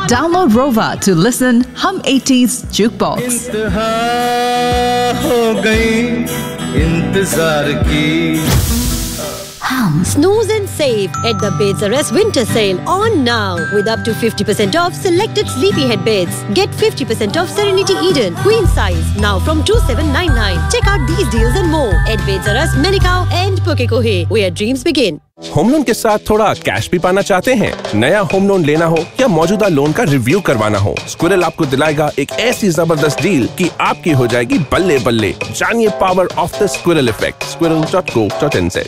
Download Rova to listen Hum 80s Jukebox. इंतहा हो गई इंतजार की। Snooze and save at the Beds Arrest Winter Sale on now with up to 50% off selected Sleepyhead beds. Get 50% off Serenity Eden queen size now from 2799. Check out these deals and more at Beds Arrest Menikau and Pukekohe, where dreams begin. Home loan के साथ थोड़ा cash भी पाना चाहते हैं? नया home loan लेना हो या मौजूदा लोन का रिव्यू करवाना हो, स्क्विरल आपको दिलाएगा एक ऐसी जबरदस्त डील कि आपकी हो जाएगी बल्ले बल्ले। जानिए power of the squirrel effect. squirrel.co.nz।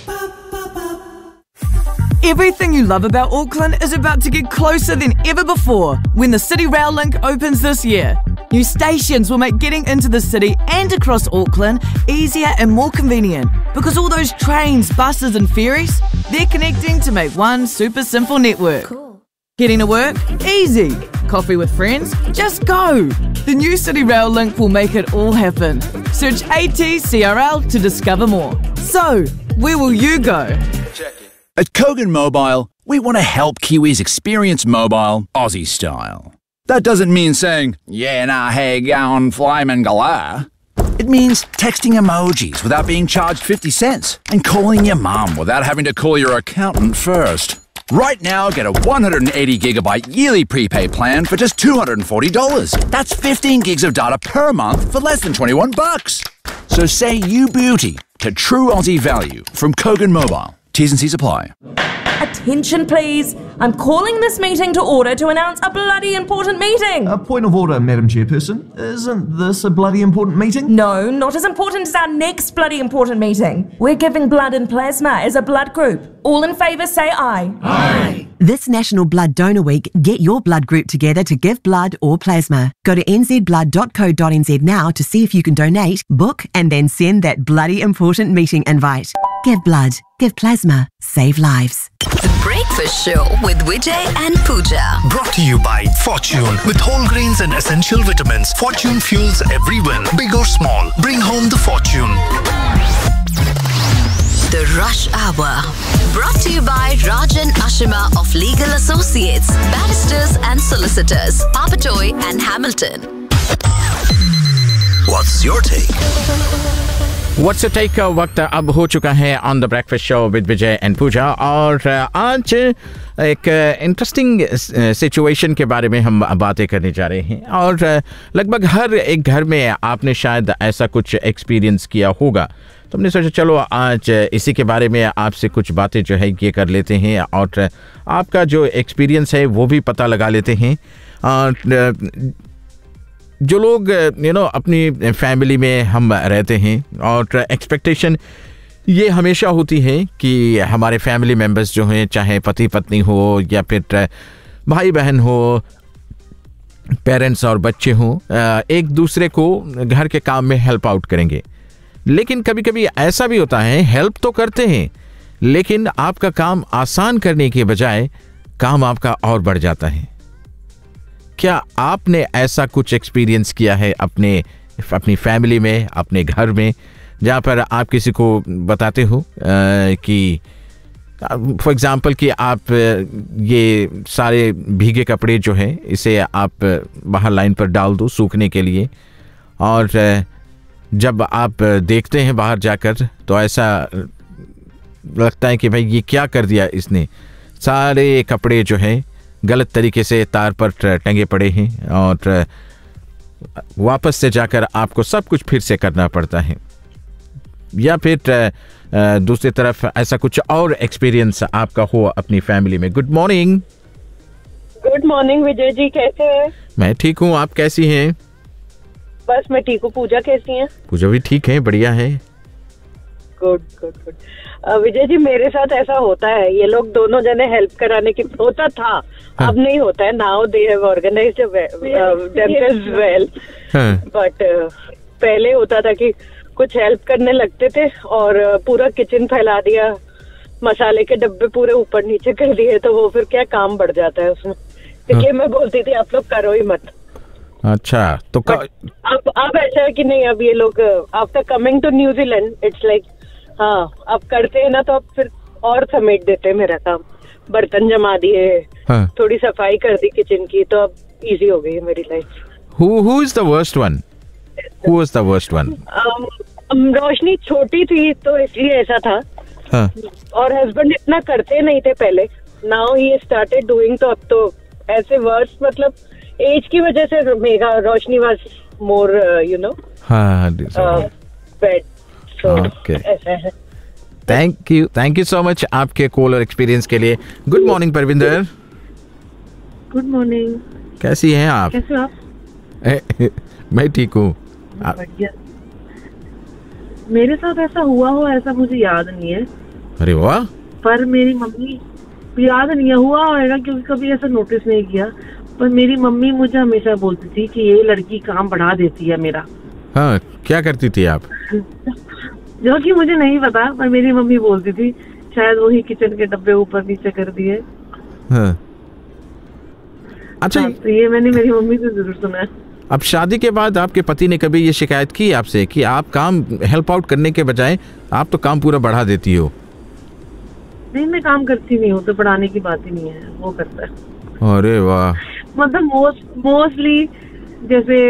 Everything you love about Auckland is about to get closer than ever before when the City Rail Link opens this year. New stations will make getting into the city and across Auckland easier and more convenient because all those trains, buses and ferries, they're connecting to make one super simple network. Cool. Heading to work? Easy. Coffee with friends? Just go. The new City Rail Link will make it all happen. Search ATCRL to discover more. So, where will you go? At Kogan Mobile, we want to help Kiwis experience mobile Aussie style. That doesn't mean saying, yeah, nah, hey, gown, flyman galah. It means texting emojis without being charged 50 cents and calling your mum without having to call your accountant first. Right now, get a 180 gigabyte yearly prepaid plan for just $240. That's 15 gigs of data per month for less than $21. So say you beauty to true Aussie value from Kogan Mobile. T's and C's apply. Attention, please. I'm calling this meeting to order to announce a bloody important meeting. A point of order, Madam Chairperson. Isn't this a bloody important meeting? No, not as important as our next bloody important meeting. We're giving blood and plasma as a blood group. All in favour say aye. Aye. This National Blood Donor Week, get your blood group together to give blood or plasma. Go to nzblood.co.nz now to see if you can donate, book and then send that bloody important meeting invite. Give blood, give plasma, save lives. The Breakfast Show with Vijay and Pooja. Brought to you by Fortune. With whole grains and essential vitamins, Fortune fuels every win, big or small. Bring home the Fortune. The Rush Hour. Brought to you by Rajan Ashima of Legal Associates, Barristers and Solicitors, Papatoy and Hamilton. What's your take? What's your take का वक्त अब हो चुका है on the breakfast show with Vijay and पूजा। और आज एक interesting situation के बारे में हम बातें करने जा रहे हैं। और लगभग हर एक घर में आपने शायद ऐसा कुछ एक्सपीरियंस किया होगा, तो हमने सोचा चलो आज इसी के बारे में आपसे कुछ बातें जो है ये कर लेते हैं और आपका जो एक्सपीरियंस है वो भी पता लगा लेते हैं। और जो लोग अपनी फैमिली में हम रहते हैं और एक्सपेक्टेशन ये हमेशा होती है कि हमारे फैमिली मेम्बर्स जो हैं, चाहे पति पत्नी हो या फिर भाई बहन हो, पेरेंट्स और बच्चे हों, एक दूसरे को घर के काम में हेल्प आउट करेंगे। लेकिन कभी कभी ऐसा भी होता है, हेल्प तो करते हैं लेकिन आपका काम आसान करने के बजाय काम आपका और बढ़ जाता है। क्या आपने ऐसा कुछ एक्सपीरियंस किया है अपनी फैमिली में, अपने घर में, जहाँ पर आप किसी को बताते हो कि फॉर एग्जांपल कि आप ये सारे भीगे कपड़े जो हैं इसे आप बाहर लाइन पर डाल दो सूखने के लिए, और जब आप देखते हैं बाहर जाकर तो ऐसा लगता है कि भाई ये क्या कर दिया इसने, सारे कपड़े जो हैं गलत तरीके से तार पर टंगे पड़े हैं और वापस से जाकर आपको सब कुछ फिर से करना पड़ता है। या फिर दूसरी तरफ ऐसा कुछ और एक्सपीरियंस आपका हो अपनी फैमिली में। Good morning. Good morning Vijay ji, कैसे हैं? मैं ठीक हूँ, आप कैसी हैं? बस मैं ठीक हूँ। पूजा कैसी हैं? पूजा भी ठीक है, बढ़िया है। Good good good. Vijay ji मेरे साथ ऐसा होता है, ये लोग दोनों जने हेल्प कराने की होता था। हाँ. अब नहीं होता है, now they have organised themselves well, but पहले होता था कि कुछ हेल्प करने लगते थे और पूरा किचन फैला दिया, मसाले के डब्बे पूरे ऊपर नीचे कर दिए, तो वो फिर क्या काम बढ़ जाता है उसमें। इसलिए मैं बोलती थी आप लोग करो ही मत। अच्छा, तो अब ऐसा है कि नहीं, अब ये लोग after coming to New Zealand it's like हाँ अब करते हैं ना, तो अब फिर और समेट देते हैं मेरा काम। बर्तन जमा दिए, हाँ. थोड़ी सफाई कर दी किचन की, तो अब इजी हो गई है मेरी life. Who is the worst one? Who was the worst one? रोशनी छोटी थी तो इसलिए ऐसा था. हाँ. और हस्बैंड इतना करते नहीं थे पहले. नाउ ही स्टार्टेड डूइंग, तो अब तो ऐसे वर्स, मतलब एज की वजह से मेरा रोशनी was more you know bed. सो ऐसा है. थैंक यू सो मच आपके कॉल और एक्सपीरियंस के लिए. Good morning Parvinder. Good morning. कैसी हैं आप? कैसे आप? मैं ठीक हूँ. मेरे साथ ऐसा हुआ हो ऐसा मुझे याद नहीं है. अरे वाह. पर मेरी मम्मी, याद नहीं है, हुआ होगा क्योंकि कभी ऐसा नोटिस नहीं किया. पर मेरी मम्मी मुझे हमेशा बोलती थी कि ये लड़की काम बढ़ा देती है मेरा. हाँ, क्या करती थी आप? जो कि मुझे नहीं पता, पर मेरी मम्मी बोलती थी. शायद वही किचन के डब्बे ऊपर नीचे कर दिए. हाँ. अच्छा. तो ये मैंने मेरी मम्मी से जरूर सुना है. अब शादी के बाद आपके पति ने कभी ये शिकायत की आपसे कि आप काम हेल्प आउट करने के बजाय आप तो काम पूरा बढ़ा देती हो? नहीं, मैं काम करती नहीं हूँ, तो बढ़ाने की बात ही नहीं है, वो करता है. अरे वाह. मतलब मोस्टली जैसे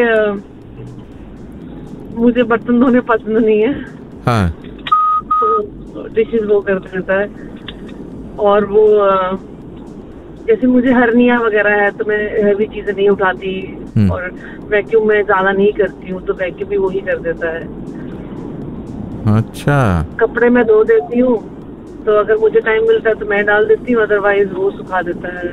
मुझे बर्तन धोने पसंद नहीं है. हाँ. तो डिशेस वो कर देता है. और वो जैसे मुझे हर्निया वगैरह है तो मैं हैवी चीजें नहीं उठाती. और वैक्यूम में ज्यादा नहीं करती हूँ, तो वैक्यूम भी वही कर देता है. अच्छा. कपड़े मैं धो देती हूँ, तो अगर मुझे टाइम मिलता है तो मैं डाल देती हूँ, अदरवाइज वो सुखा देता है.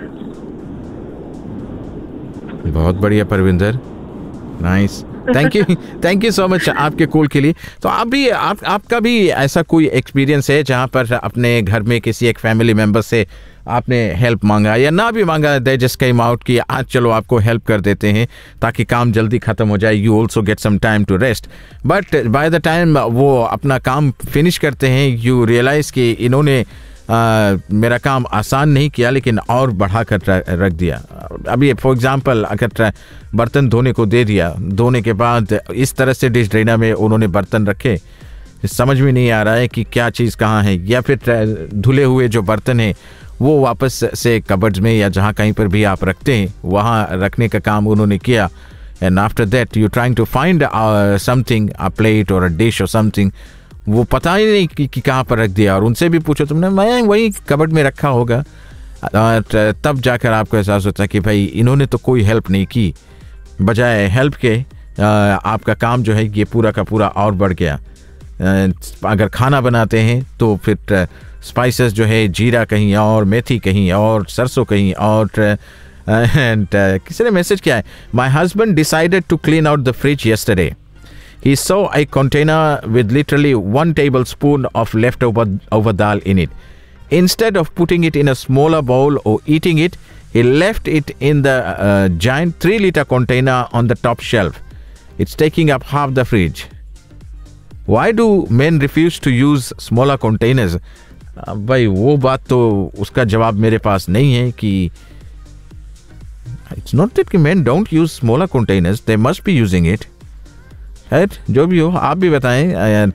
बहुत बढ़िया Parvinder. Nice. Thank you so much आपके कॉल के लिए. तो आपका भी ऐसा कोई एक्सपीरियंस है जहाँ पर अपने घर में किसी एक फैमिली मेंबर से आपने हेल्प मांगा या ना भी मांगा, दे जस्ट केम आउट कि आज चलो आपको हेल्प कर देते हैं ताकि काम जल्दी ख़त्म हो जाए, you also get some time to rest, but by the time वो अपना काम फिनिश करते हैं यू रियलाइज़ कि इन्होंने मेरा काम आसान नहीं किया लेकिन और बढ़ा कर रख दिया. अभी फॉर एग्जांपल अगर बर्तन धोने को दे दिया, धोने के बाद इस तरह से डिश ड्रेनर में उन्होंने बर्तन रखे, समझ में नहीं आ रहा है कि क्या चीज़ कहाँ है, या फिर धुले हुए जो बर्तन हैं वो वापस से कबर्ड्स में या जहाँ कहीं पर भी आप रखते हैं वहाँ रखने का काम उन्होंने किया. And after that you trying to find something, a plate और अ डिश और समथिंग, वो पता ही नहीं कि कहाँ पर रख दिया. और उनसे भी पूछो तुमने, मैं वही कबर्ड में रखा होगा. तब जाकर आपको एहसास होता है कि भाई इन्होंने तो कोई हेल्प नहीं की, बजाय हेल्प के आपका काम जो है ये पूरा का पूरा और बढ़ गया. अगर खाना बनाते हैं तो फिर स्पाइसेस जो है जीरा कहीं और, मेथी कहीं और, सरसों कहीं और. एंड किसी ने मैसेज किया है, my husband decided to clean out the fridge yesterday. He saw a container with literally 1 tablespoon of leftover dal in it. Instead of putting it in a smaller bowl or eating it, he left it in the giant 3-liter container on the top shelf. It's taking up half the fridge. Why do men refuse to use smaller containers? भाई वो बात तो उसका जवाब मेरे पास नहीं है कि it's not that men don't use smaller containers, they must be using it. जो भी हो आप भी बताएं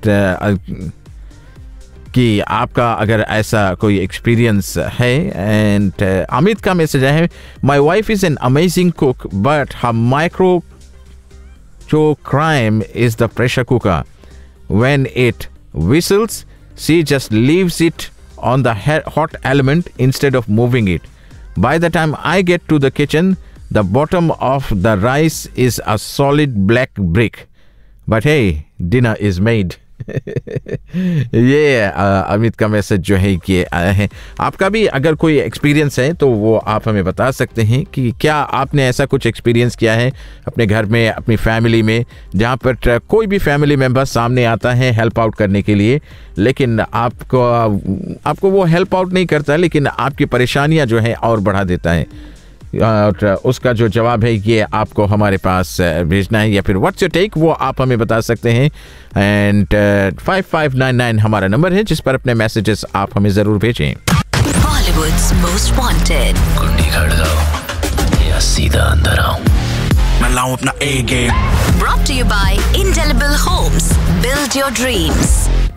कि आपका अगर ऐसा कोई एक्सपीरियंस है. एंड अमित का मैसेज है, my wife is an amazing cook but her micro जो crime is the pressure cooker. When it whistles, she just leaves it on the hot element instead of moving it. By the time I get to the kitchen, the bottom of the rice is a solid black brick. But hey, dinner is made. ये अमित का message जो है कि आया है. आपका भी अगर कोई एक्सपीरियंस है तो वो आप हमें बता सकते हैं कि क्या आपने ऐसा कुछ एक्सपीरियंस किया है अपने घर में, अपनी फैमिली में, जहाँ पर कोई भी फैमिली मेम्बर सामने आता है हेल्प आउट करने के लिए, लेकिन आपको वो हेल्प आउट नहीं करता लेकिन आपकी परेशानियाँ जो है और बढ़ा देता है. और उसका जो जवाब है ये आपको हमारे पास भेजना है, या फिर व्हाट्स योर टेक वो आप हमें बता सकते हैं. एंड 5599 हमारा नंबर है जिस पर अपने मैसेजेस आप हमें जरूर भेजें. Bollywoods most wanted. कुंडी खड़काओ या सीधा अंदर आओ, मैं लाऊं अपना ए game. Brought to you by Indelible Homes. Build your dreams.